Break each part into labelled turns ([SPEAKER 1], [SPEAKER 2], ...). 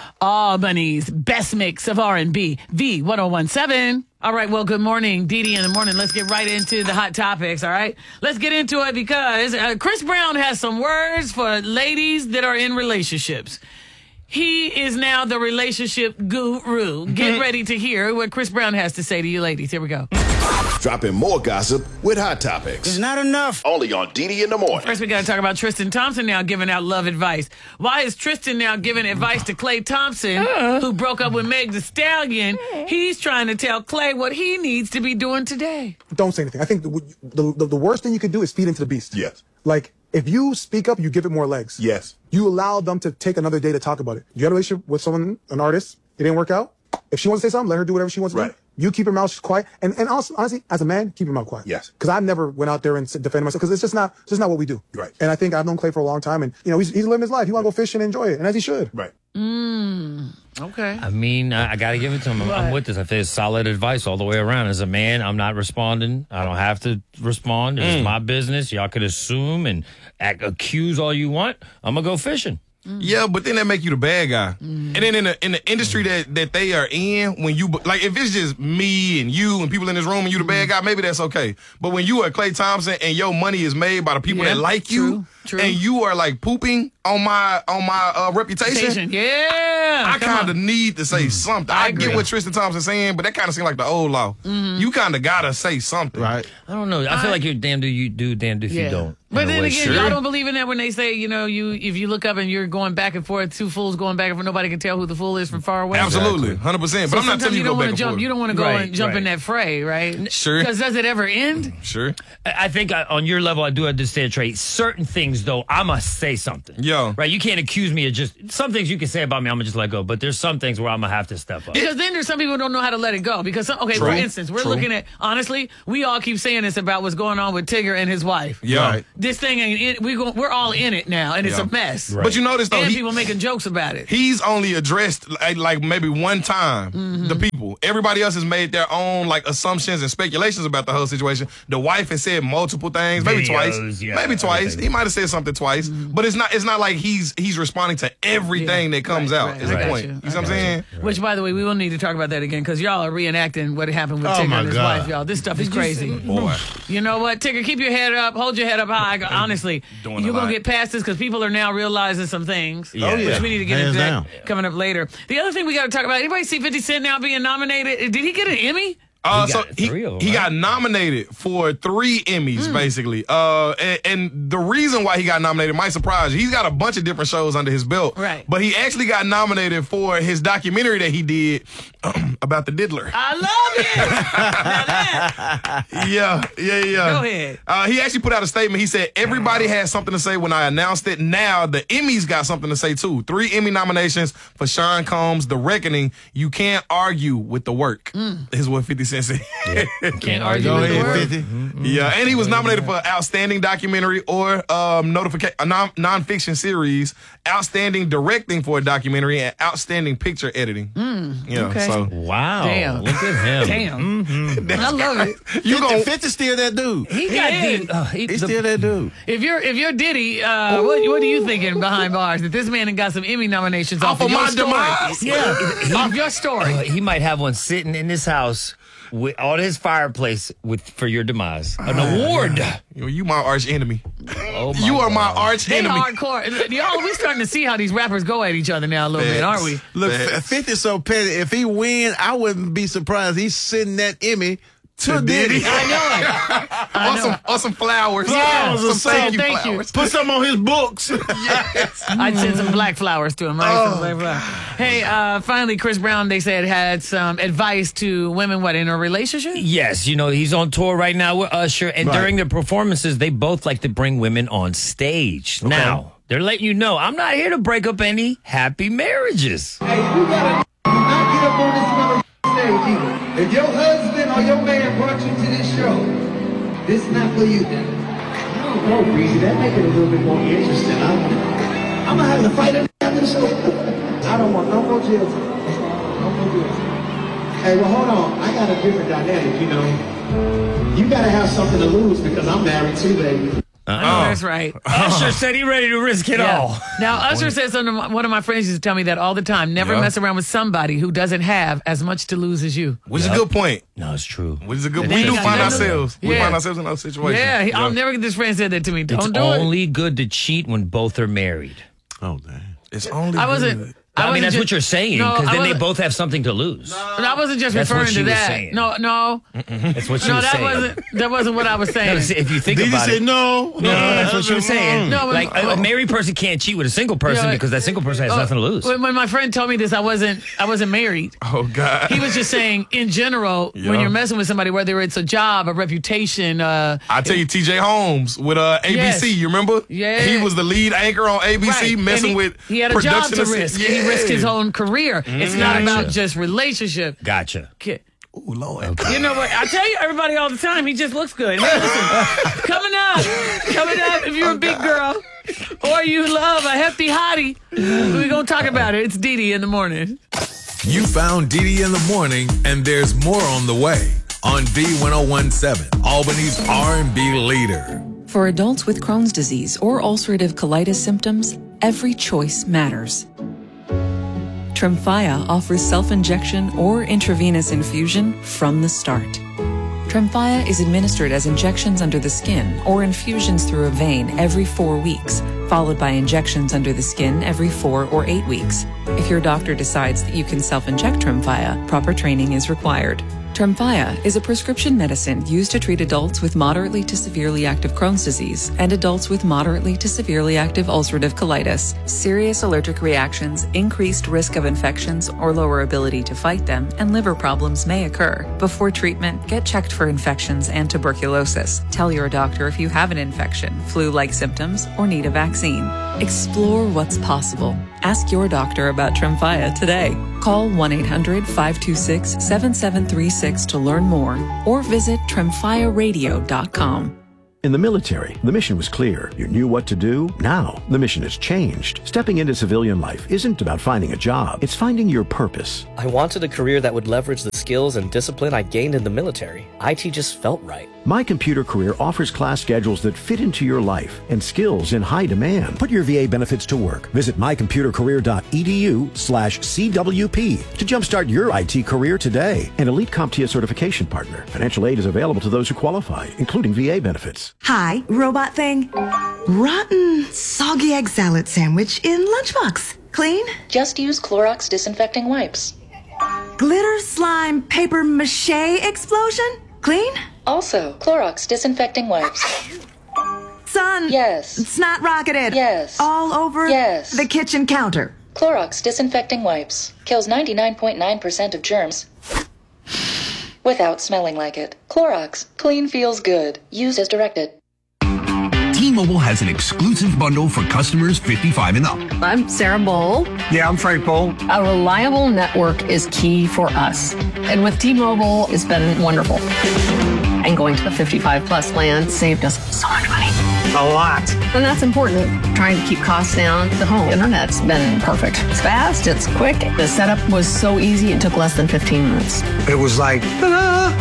[SPEAKER 1] Albany's best mix of R&B, V1017. All right, well, good morning, Dee in the morning. Let's get right into the hot topics, all right? Let's get into it because Chris Brown has some words for ladies that are in relationships. He is now the relationship guru. Get ready to hear what Chris Brown has to say to you ladies. Here we go.
[SPEAKER 2] Dropping more gossip with hot topics.
[SPEAKER 3] It's not enough.
[SPEAKER 2] Only on Dee in the morning.
[SPEAKER 1] First, we got to talk about Tristan Thompson now giving out love advice. Why is Tristan now giving advice to Klay Thompson, who broke up with Meg Thee Stallion? He's trying to tell Klay what he needs to be doing today.
[SPEAKER 4] Don't say anything. I think the worst thing you could do is feed into the beast.
[SPEAKER 2] Yes.
[SPEAKER 4] Like, if you speak up, you give it more legs.
[SPEAKER 2] Yes.
[SPEAKER 4] You allow them to take another day to talk about it. You had a relationship with someone, an artist, it didn't work out. If she wants to say something, let her do whatever she wants to do. You keep your mouth quiet. And also, honestly, as a man, keep your mouth quiet.
[SPEAKER 2] Yes.
[SPEAKER 4] Because I've never went out there and defended myself because it's just not what we do.
[SPEAKER 2] Right.
[SPEAKER 4] And I think I've known Klay for a long time, and he's living his life. He want to go fishing and enjoy it, and as he should.
[SPEAKER 2] Right.
[SPEAKER 1] Okay.
[SPEAKER 5] I mean, I got to give it to him. I'm with this. I think it's solid advice all the way around. As a man, I'm not responding. I don't have to respond. It's my business. Y'all could assume and accuse all you want. I'm going to go fishing.
[SPEAKER 6] Yeah, but then that make you the bad guy. And then in the industry that they are in, when you like, if it's just me and you and people in this room and you the bad guy, maybe that's okay. But when you are Klay Thompson and your money is made by the people that like you, and you are like pooping on my reputation, I kind of need to say something. I get what Tristan Thompson's saying, but that kind of seems like the old law. You kind of gotta say something,
[SPEAKER 4] right?
[SPEAKER 5] I don't know. I feel like you're damned if you do, damned if you don't.
[SPEAKER 1] But then again, y'all don't believe in that when they say, if you look up and you're going back and forth, two fools going back and forth, nobody can tell who the fool is from far away.
[SPEAKER 6] Absolutely, 100%. But I'm not telling you to go back and forth.
[SPEAKER 1] You don't want to go and jump in that fray, right?
[SPEAKER 6] Sure.
[SPEAKER 1] Because does it ever end?
[SPEAKER 6] Sure.
[SPEAKER 5] I think on your level, I do understand, Trey. Certain things, though, I must say something.
[SPEAKER 6] Yeah.
[SPEAKER 5] Right? You can't accuse me of just... Some things you can say about me, I'm going to just let go. But there's some things where I'm going to have to step up.
[SPEAKER 1] Because then there's some people who don't know how to let it go. Because, for instance, we're looking at... Honestly, we all keep saying this about what's going on with Tigger and his wife.
[SPEAKER 6] Yeah. Right.
[SPEAKER 1] This thing ain't... We're all in it now, and it's a mess.
[SPEAKER 6] Right. But you notice, though...
[SPEAKER 1] And people making jokes about it.
[SPEAKER 6] He's only addressed, like maybe one time, the people. Everybody else has made their own, like, assumptions and speculations about the whole situation. The wife has said multiple things, maybe twice. Maybe twice. He might have said something twice. But it's not like he's responding to everything that comes out, is the point. You see what I'm saying?
[SPEAKER 1] Which, by the way, we will need to talk about that again, because y'all are reenacting what happened with Tigger and his wife, y'all. This stuff is crazy.
[SPEAKER 6] Boy.
[SPEAKER 1] You know what, Tigger, keep your head up. Hold your head up high. Honestly, you're going to get past this because people are now realizing some things. Which we need to get into that coming up later. The other thing we got to talk about, anybody see 50 Cent now being nominated? Did he get an Emmy?
[SPEAKER 6] He got nominated for 3 Emmys, basically. And the reason why he got nominated might surprise you. He's got a bunch of different shows under his belt.
[SPEAKER 1] Right.
[SPEAKER 6] But he actually got nominated for his documentary that he did about the Diddler.
[SPEAKER 1] I love it.
[SPEAKER 6] Yeah.
[SPEAKER 1] Go ahead.
[SPEAKER 6] He actually put out a statement. He said, everybody has something to say when I announced it. Now the Emmys got something to say, too. 3 Emmy nominations for Sean Combs' The Reckoning. You can't argue with the work, is what 50 Cent said.
[SPEAKER 1] Can't argue with the work.
[SPEAKER 4] 50.
[SPEAKER 6] Yeah, and he was nominated for Outstanding Documentary or Nonfiction Series, Outstanding Directing for a Documentary, and Outstanding Picture Editing. So
[SPEAKER 5] wow.
[SPEAKER 1] Damn.
[SPEAKER 5] Look at him.
[SPEAKER 1] Damn. I love it.
[SPEAKER 3] 50 still that dude.
[SPEAKER 5] He's
[SPEAKER 3] still that dude.
[SPEAKER 1] If you're Diddy, what are you thinking behind bars? That this man got some Emmy nominations off of your
[SPEAKER 6] my
[SPEAKER 1] story.
[SPEAKER 6] demise?
[SPEAKER 1] Yeah, off your story.
[SPEAKER 5] He might have one sitting in his house on his fireplace for your demise. An award.
[SPEAKER 6] You my arch enemy.
[SPEAKER 5] Oh my
[SPEAKER 6] you are my
[SPEAKER 5] God.
[SPEAKER 6] arch
[SPEAKER 1] They
[SPEAKER 6] enemy.
[SPEAKER 1] hardcore. Y'all, we starting to see how these rappers go at each other now a little bit, aren't we?
[SPEAKER 3] Look, 50 so petty. If he win, I wouldn't be surprised. He's sending that Emmy to Diddy.
[SPEAKER 1] I know it.
[SPEAKER 6] Or some flowers.
[SPEAKER 3] Flowers or
[SPEAKER 6] some
[SPEAKER 3] something.
[SPEAKER 1] Thank you.
[SPEAKER 6] flowers.
[SPEAKER 3] Put some on his books.
[SPEAKER 6] Yes.
[SPEAKER 1] I'd send some black flowers to him, right? Some black flowers. Hey, finally, Chris Brown, they said, had some advice to women, in a relationship?
[SPEAKER 5] Yes, he's on tour right now with Usher, and during their performances, they both like to bring women on stage. Okay. Now, they're letting you know, I'm not here to break up any happy marriages.
[SPEAKER 7] Hey, you gotta not get up on this stage either. If your husband or your man brought you to this show, this is not for you. I don't know, Breezy. That make it a little bit more interesting. I'm gonna have to fight after the show. I don't want no more jail time. No more jail time. Hey, well, hold on. I got a different dynamic, You gotta have something to lose because I'm married too, baby.
[SPEAKER 1] That's right.
[SPEAKER 5] Usher said he ready to risk it all.
[SPEAKER 1] Now, Usher says one of my friends used to tell me that all the time. Never mess around with somebody who doesn't have as much to lose as you.
[SPEAKER 6] Which is a good point.
[SPEAKER 5] No, it's true.
[SPEAKER 6] Which is a good.
[SPEAKER 1] They
[SPEAKER 6] We
[SPEAKER 1] ain't
[SPEAKER 6] do
[SPEAKER 1] got
[SPEAKER 6] find
[SPEAKER 1] nothing.
[SPEAKER 6] ourselves. We
[SPEAKER 1] Yeah.
[SPEAKER 6] find ourselves in those situations.
[SPEAKER 1] Yeah, I'll never get this friend said that to me.
[SPEAKER 5] It's
[SPEAKER 1] Don't do it.
[SPEAKER 5] only good to cheat when both are married.
[SPEAKER 3] Oh, dang.
[SPEAKER 6] It's only.
[SPEAKER 1] I wasn't.
[SPEAKER 6] good.
[SPEAKER 5] I mean,
[SPEAKER 1] wasn't
[SPEAKER 5] that's
[SPEAKER 1] just-
[SPEAKER 5] what you're saying,
[SPEAKER 1] No,
[SPEAKER 5] because
[SPEAKER 1] I
[SPEAKER 5] then they
[SPEAKER 1] wasn't-
[SPEAKER 5] both have something to lose.
[SPEAKER 1] But I wasn't just
[SPEAKER 5] That's what
[SPEAKER 1] referring
[SPEAKER 5] she
[SPEAKER 1] to
[SPEAKER 5] was
[SPEAKER 1] that.
[SPEAKER 5] saying.
[SPEAKER 1] No,
[SPEAKER 5] That's what she
[SPEAKER 1] no,
[SPEAKER 5] was saying.
[SPEAKER 1] that wasn't what I was saying.
[SPEAKER 5] No, if you think
[SPEAKER 3] Did he
[SPEAKER 5] about
[SPEAKER 3] say
[SPEAKER 5] it.
[SPEAKER 3] no?
[SPEAKER 5] No, that's what she was saying.
[SPEAKER 1] No, but-
[SPEAKER 5] like a married person can't cheat with a single person
[SPEAKER 1] Yeah,
[SPEAKER 5] because that single person has nothing to lose.
[SPEAKER 1] When my friend told me this, I wasn't married.
[SPEAKER 6] Oh God.
[SPEAKER 1] He was just saying, in general,
[SPEAKER 6] Yeah.
[SPEAKER 1] when you're messing with somebody, whether it's a job, a reputation,
[SPEAKER 6] I tell you, T.J. Holmes with ABC.
[SPEAKER 1] Yes.
[SPEAKER 6] You remember?
[SPEAKER 1] Yeah.
[SPEAKER 6] He was the lead anchor on ABC,
[SPEAKER 1] right.
[SPEAKER 6] messing
[SPEAKER 1] And
[SPEAKER 6] with
[SPEAKER 1] he had a job
[SPEAKER 6] production
[SPEAKER 1] to
[SPEAKER 6] assi-
[SPEAKER 1] risk. And he risked his own career. It's not
[SPEAKER 5] Gotcha.
[SPEAKER 1] about just relationship.
[SPEAKER 5] Gotcha.
[SPEAKER 6] Ooh, Lord.
[SPEAKER 1] You know what? I tell you, everybody all the time, he just looks good. Hey, listen, coming up, if you're a big girl or you love a hefty hottie, we're going to talk about it. It's Dee Dee in the morning.
[SPEAKER 8] You found Dee Dee in the morning, and there's more on the way on V1017, Albany's R&B leader.
[SPEAKER 9] For adults with Crohn's disease or ulcerative colitis symptoms, every choice matters. Tremfya offers self-injection or intravenous infusion from the start. Tremfya is administered as injections under the skin or infusions through a vein every 4 weeks, followed by injections under the skin every 4 or 8 weeks. If your doctor decides that you can self-inject Tremfya, proper training is required. Tremfya is a prescription medicine used to treat adults with moderately to severely active Crohn's disease and adults with moderately to severely active ulcerative colitis. Serious allergic reactions, increased risk of infections or lower ability to fight them, and liver problems may occur. Before treatment, get checked for infections and tuberculosis. Tell your doctor if you have an infection, flu-like symptoms, or need a vaccine. Explore what's possible. Ask your doctor about Tremfya today. Call 1-800-526-7736 to learn more or visit tremfyaradio.com.
[SPEAKER 10] In the military, the mission was clear. You knew what to do. Now, the mission has changed. Stepping into civilian life isn't about finding a job. It's finding your purpose.
[SPEAKER 11] I wanted a career that would leverage the skills and discipline I gained in the military. IT just felt right.
[SPEAKER 10] My Computer Career offers class schedules that fit into your life and skills in high demand. Put your VA benefits to work. Visit mycomputercareer.edu/CWP to jumpstart your IT career today. An elite CompTIA certification partner. Financial aid is available to those who qualify, including VA benefits.
[SPEAKER 12] Hi, robot thing. Rotten, soggy egg salad sandwich in lunchbox. Clean?
[SPEAKER 13] Just use Clorox disinfecting wipes.
[SPEAKER 12] Glitter slime paper mache explosion? Clean?
[SPEAKER 13] Also, Clorox disinfecting wipes.
[SPEAKER 12] Son.
[SPEAKER 13] Yes.
[SPEAKER 12] Snot rocketed.
[SPEAKER 13] Yes.
[SPEAKER 12] All over
[SPEAKER 13] Yes.
[SPEAKER 12] the kitchen counter.
[SPEAKER 13] Clorox disinfecting wipes. Kills 99.9% of germs without smelling like it. Clorox. Clean feels good. Use as directed.
[SPEAKER 14] T-Mobile has an exclusive bundle for customers 55 and up.
[SPEAKER 15] I'm Sarah Bowl.
[SPEAKER 16] Yeah, I'm Frank Bowl.
[SPEAKER 15] A reliable network is key for us. And with T-Mobile, it's been wonderful. And going to the 55 plus plan saved us so much money.
[SPEAKER 16] A lot.
[SPEAKER 15] And that's important. Trying to keep costs down. The home internet's been perfect. It's fast, it's quick. The setup was so easy, it took less than 15 minutes.
[SPEAKER 16] It was like, ta-da!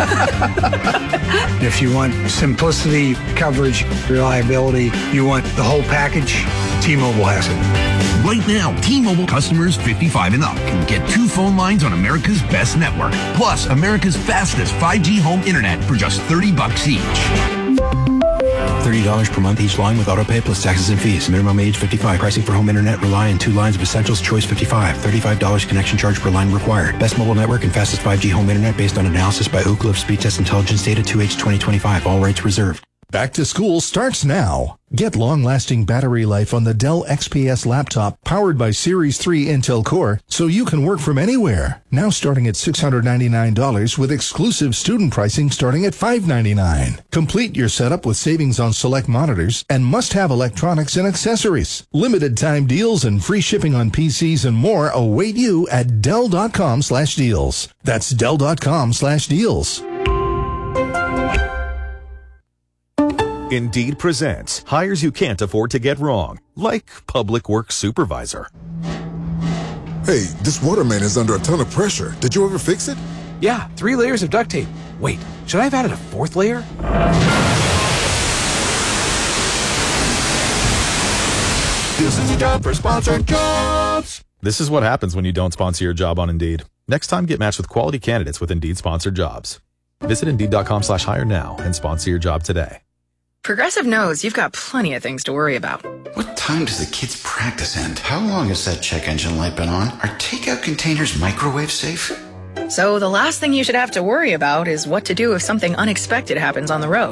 [SPEAKER 16] If you want simplicity, coverage, reliability, you want the whole package, T-Mobile has it.
[SPEAKER 14] Right now, T-Mobile customers 55 and up can get 2 phone lines on America's best network, plus America's fastest 5G home internet for just $30 each.
[SPEAKER 17] $30 per month each line with autopay plus taxes and fees. Minimum age 55. Pricing for home internet rely on 2 lines of Essentials Choice 55. $35 connection charge per line required. Best mobile network and fastest 5G home internet based on analysis by Ookla of Speed Test Intelligence data 2H 2025. All rates reserved.
[SPEAKER 18] Back to school starts now. Get long-lasting battery life on the Dell XPS laptop powered by Series 3 Intel Core so you can work from anywhere. Now starting at $699 with exclusive student pricing starting at $599. Complete your setup with savings on select monitors and must-have electronics and accessories. Limited time deals and free shipping on PCs and more await you at Dell.com/deals. That's Dell.com/deals.
[SPEAKER 19] Indeed presents hires you can't afford to get wrong, like public works supervisor.
[SPEAKER 20] Hey, this water main is under a ton of pressure. Did you ever fix it?
[SPEAKER 21] Yeah, 3 layers of duct tape. Wait, should I have added a 4th layer?
[SPEAKER 8] This is a job for sponsored jobs.
[SPEAKER 19] This is what happens when you don't sponsor your job on Indeed. Next time, get matched with quality candidates with Indeed sponsored jobs. Visit Indeed.com/hire now and sponsor your job today.
[SPEAKER 21] Progressive knows you've got plenty of things to worry about.
[SPEAKER 22] What time does the kids' practice end? How long has that check engine light been on? Are takeout containers microwave safe?
[SPEAKER 21] So the last thing you should have to worry about is what to do if something unexpected happens on the road.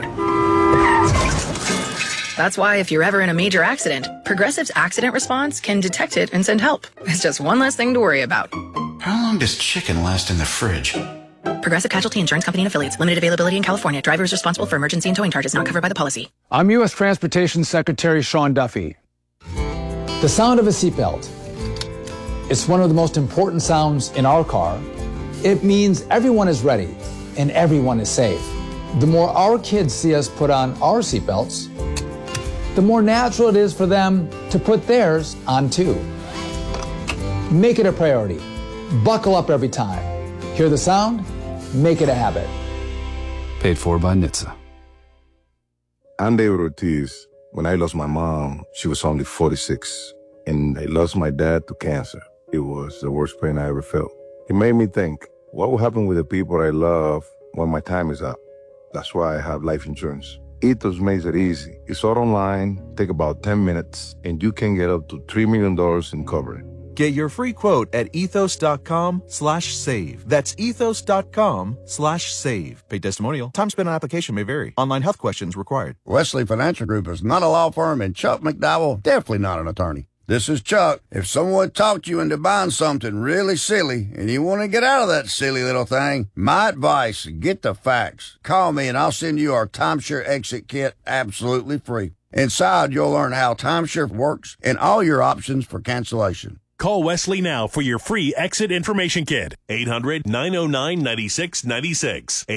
[SPEAKER 21] That's why if you're ever in a major accident, Progressive's accident response can detect it and send help. It's just one less thing to worry about.
[SPEAKER 22] How long does chicken last in the fridge?
[SPEAKER 21] Progressive Casualty Insurance Company and Affiliates. Limited availability in California. Driver is responsible for emergency and towing charges not covered by the policy.
[SPEAKER 23] I'm U.S. Transportation Secretary Sean Duffy. The sound of a seatbelt. It's one of the most important sounds in our car. It means everyone is ready and everyone is safe. The more our kids see us put on our seatbelts, the more natural it is for them to put theirs on too. Make it a priority. Buckle up every time. Hear the sound? Make it a habit.
[SPEAKER 24] Paid for by NHTSA.
[SPEAKER 25] I'm David Ortiz. When I lost my mom, she was only 46. And I lost my dad to cancer. It was the worst pain I ever felt. It made me think, what will happen with the people I love when my time is up? That's why I have life insurance. Ethos makes it easy. It's all online, take about 10 minutes, and you can get up to $3 million in coverage.
[SPEAKER 26] Get your free quote at ethos.com/save. That's ethos.com/save. Paid testimonial. Time spent on application may vary. Online health questions required.
[SPEAKER 27] Wesley Financial Group is not a law firm, and Chuck McDowell definitely not an attorney. This is Chuck. If someone talked you into buying something really silly and you want to get out of that silly little thing, my advice, get the facts. Call me and I'll send you our timeshare exit kit absolutely free. Inside, you'll learn how timeshare works and all your options for cancellation.
[SPEAKER 28] Call Wesley now for your free exit information kit. 800-909-9696.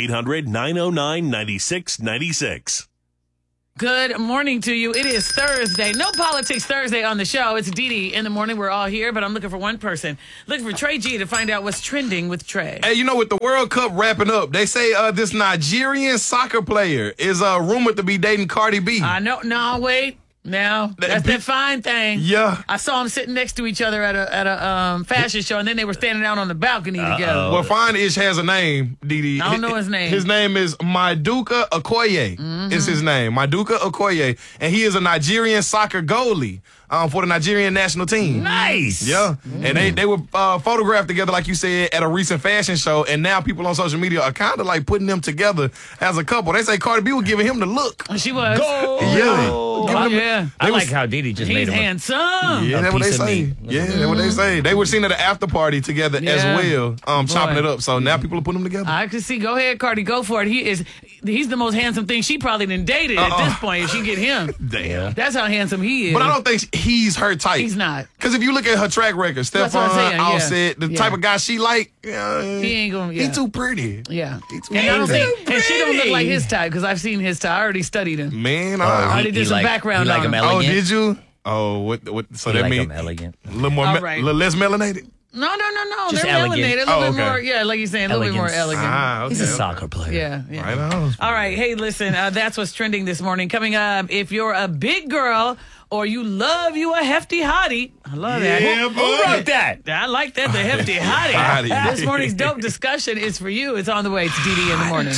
[SPEAKER 28] 800-909-9696.
[SPEAKER 1] Good morning to you. It is Thursday. No Politics Thursday on the show. It's Dee Dee in the morning. We're all here, but I'm looking for one person. Looking for Trey G to find out what's trending with Trey.
[SPEAKER 6] Hey, you know, with the World Cup wrapping up, they say this Nigerian soccer player is rumored to be dating Cardi B.
[SPEAKER 1] I know. No, wait. Now that's that fine thing.
[SPEAKER 6] Yeah,
[SPEAKER 1] I saw them sitting next to each other at a fashion show, and then they were standing out on the balcony together.
[SPEAKER 6] Well, Fine-ish has a name, Didi.
[SPEAKER 1] I don't know his name.
[SPEAKER 6] His name is Maduka Okoye. Is his name Maduka Okoye, and he is a Nigerian soccer goalie for the Nigerian national team.
[SPEAKER 1] Nice.
[SPEAKER 6] Yeah, and they were photographed together, like you said, at a recent fashion show, and now people on social media are kind of like putting them together as a couple. They say Cardi B was giving him the look.
[SPEAKER 1] She was.
[SPEAKER 6] Yeah.
[SPEAKER 5] I like how Didi just made him.
[SPEAKER 1] He's handsome.
[SPEAKER 6] Yeah, that's what they say. Yeah, that's what they say. They were seen at the after party together as well, chopping it up. So now people are putting them together.
[SPEAKER 1] I can see. Go ahead, Cardi. Go for it. He's the most handsome thing she probably done dated at this point. If she get him,
[SPEAKER 6] damn,
[SPEAKER 1] that's how handsome he is.
[SPEAKER 6] But I don't think he's her type.
[SPEAKER 1] He's not.
[SPEAKER 6] Because if you look at her track record, Stephon, Offset, the type of guy she like,
[SPEAKER 1] he ain't gonna. Yeah.
[SPEAKER 6] He too pretty.
[SPEAKER 1] Yeah,
[SPEAKER 6] and
[SPEAKER 1] I don't think, and she don't look like his type because I've seen his type. I already studied him.
[SPEAKER 6] Man,
[SPEAKER 1] I already did some background on him.
[SPEAKER 5] Elegant.
[SPEAKER 6] Oh, did you? Oh, what? So that means
[SPEAKER 5] elegant.
[SPEAKER 6] A little more, little less melanated.
[SPEAKER 1] No.
[SPEAKER 5] Just
[SPEAKER 1] They're
[SPEAKER 5] elegant.
[SPEAKER 1] melanated. A little bit more. Yeah, like you're saying, a little bit more elegant.
[SPEAKER 6] Okay.
[SPEAKER 5] He's a soccer player.
[SPEAKER 1] Yeah.
[SPEAKER 6] Right on.
[SPEAKER 1] All right. Hey, listen. That's what's trending this morning. Coming up, if you're a big girl or you love you a hefty hottie, I love that.
[SPEAKER 6] Yeah,
[SPEAKER 1] Who wrote that? I like that. The hefty hottie. This morning's dope discussion is for you. It's on the way. It's DD in the morning.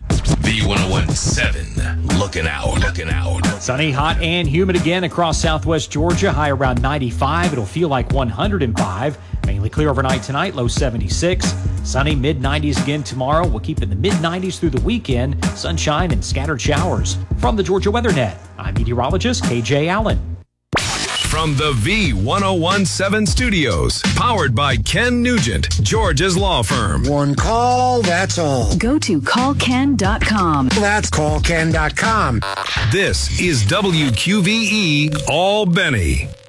[SPEAKER 8] V1017, looking out.
[SPEAKER 29] Sunny, hot, and humid again across southwest Georgia. High around 95. It'll feel like 105. Mainly clear overnight tonight, low 76. Sunny, mid-90s again tomorrow. We'll keep in the mid-90s through the weekend. Sunshine and scattered showers. From the Georgia Weather Net, I'm meteorologist KJ Allen.
[SPEAKER 8] From the V1017 studios, powered by Ken Nugent, Georgia's law firm.
[SPEAKER 30] One call, that's all.
[SPEAKER 31] Go to callken.com.
[SPEAKER 30] That's callken.com.
[SPEAKER 8] This is WQVE Albany.